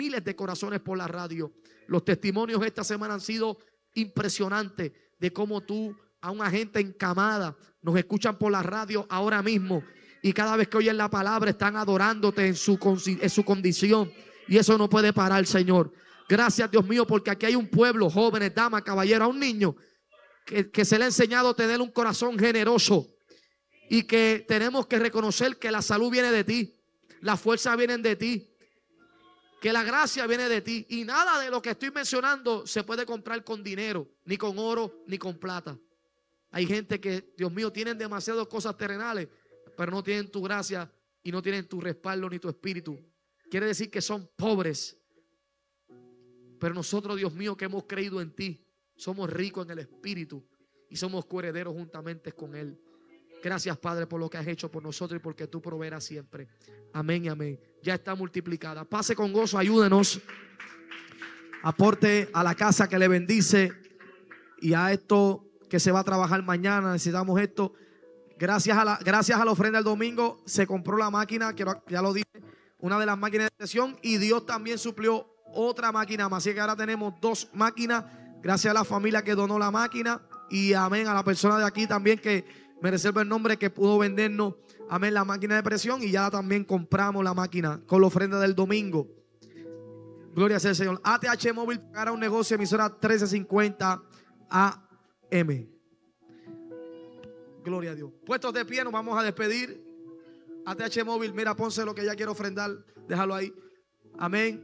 miles de corazones por la radio. Los testimonios esta semana han sido impresionantes de cómo tú, a una gente encamada, nos escuchan por la radio ahora mismo. Y cada vez que oyen la palabra están adorándote en su condición. Y eso no puede parar, Señor. Gracias, Dios mío, porque aquí hay un pueblo, jóvenes, damas, caballeros, a un niño que se le ha enseñado a tener un corazón generoso. Y que tenemos que reconocer que la salud viene de ti, las fuerzas vienen de ti, que la gracia viene de ti. Y nada de lo que estoy mencionando se puede comprar con dinero, ni con oro, ni con plata. Hay gente que, Dios mío, tienen demasiadas cosas terrenales, pero no tienen tu gracia y no tienen tu respaldo ni tu espíritu. Quiere decir que son pobres. Pero nosotros, Dios mío, que hemos creído en ti, somos ricos en el espíritu y somos coherederos juntamente con él. Gracias, Padre, por lo que has hecho por nosotros y porque tú proveerás siempre. Amén y amén. Ya está multiplicada. Pase con gozo, ayúdenos. Aporte a la casa que le bendice y a esto que se va a trabajar mañana. Necesitamos esto. Gracias a la ofrenda del domingo se compró la máquina, que ya lo dije, una de las máquinas de presión, y Dios también suplió otra máquina más. Así que ahora tenemos 2 máquinas. Gracias a la familia que donó la máquina y amén a la persona de aquí también que me reserva el nombre, que pudo vendernos, amén, la máquina de presión, y ya también compramos la máquina con la ofrenda del domingo. Gloria sea al Señor. ATH Móvil para un negocio, emisora 1350 AM. Gloria a Dios. Puestos de pie, nos vamos a despedir. ATH Móvil, mira, ponse lo que ya quiero ofrendar, déjalo ahí. Amén.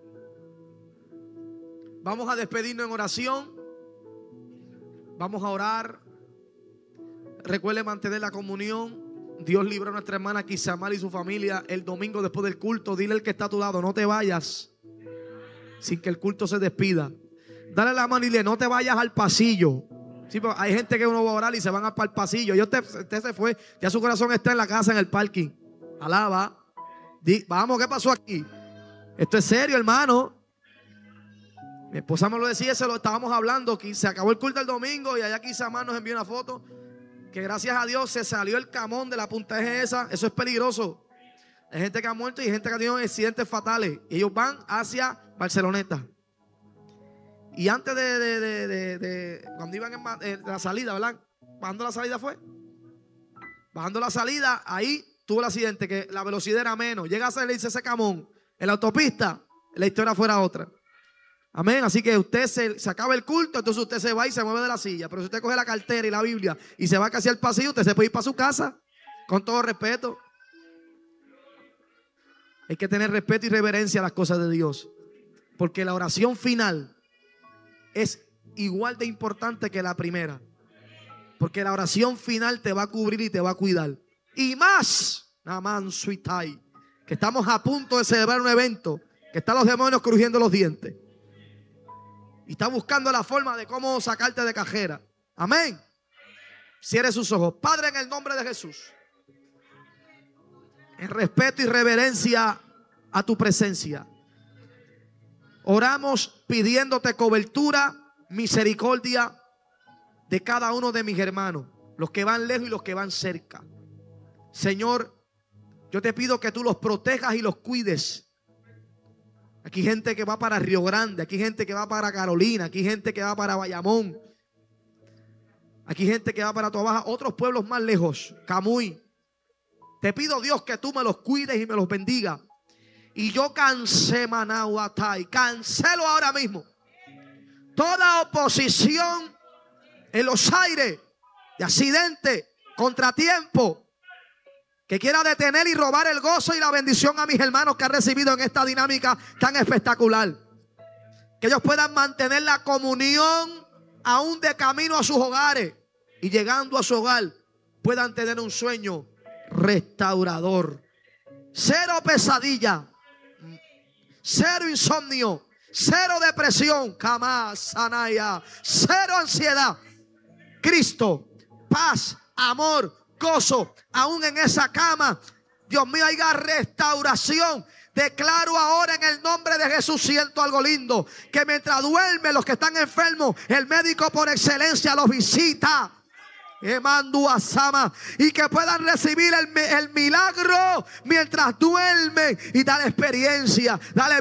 Vamos a despedirnos en oración. Vamos a orar. Recuerde mantener la comunión. Dios libró a nuestra hermana Quisamar y su familia el domingo después del culto. Dile al que está a tu lado, no te vayas sin que el culto se despida. Dale la mano y dile, no te vayas al pasillo. Sí, pero hay gente que uno va a orar y se van para el pasillo. Y usted se fue, ya su corazón está en la casa, en el parking. Alaba. Vamos, ¿qué pasó aquí? Esto es serio, hermano. Mi esposa me lo decía, se lo estábamos hablando. Se acabó el culto el domingo y allá Quisamar nos envió una foto. Que gracias a Dios se salió el camón de la punta esa. Eso es peligroso. Hay gente que ha muerto y hay gente que ha tenido accidentes fatales. Y ellos van hacia Barceloneta. Y antes cuando iban en la salida, ¿verdad? Bajando la salida fue. Bajando la salida, ahí tuvo el accidente, que la velocidad era menos. Llega a salirse ese camón en la autopista, la historia fuera otra. Amén. Así que usted se acaba el culto, entonces usted se va y se mueve de la silla. Pero si usted coge la cartera y la Biblia y se va casi al pasillo, usted se puede ir para su casa. Con todo respeto. Hay que tener respeto y reverencia a las cosas de Dios. Porque la oración final es igual de importante que la primera. Porque la oración final te va a cubrir y te va a cuidar. Y más, Naman Suitai, que estamos a punto de celebrar un evento, que están los demonios crujiendo los dientes. Y está buscando la forma de cómo sacarte de cajera. Amén. Cierre sus ojos. Padre, en el nombre de Jesús, en respeto y reverencia a tu presencia, oramos pidiéndote cobertura, misericordia de cada uno de mis hermanos, los que van lejos y los que van cerca. Señor, yo te pido que tú los protejas y los cuides. Aquí hay gente que va para Río Grande, aquí hay gente que va para Carolina, aquí hay gente que va para Bayamón, aquí hay gente que va para Toa Baja, otros pueblos más lejos, Camuy. Te pido, Dios, que tú me los cuides y me los bendiga. Y yo cancelo ahora mismo toda oposición en los aires, de accidente, contratiempo, que quiera detener y robar el gozo y la bendición a mis hermanos que han recibido en esta dinámica tan espectacular. Que ellos puedan mantener la comunión aún de camino a sus hogares, y llegando a su hogar puedan tener un sueño restaurador. Cero pesadilla, cero insomnio, cero depresión, jamás sanaya, cero ansiedad. Cristo, paz, amor, gozo, aún en esa cama. Dios mío, haya restauración. Declaro ahora en el nombre de Jesús, siento algo lindo, que mientras duermen los que están enfermos, el médico por excelencia los visita. Y que puedan recibir el milagro mientras duermen, y dar experiencia, dale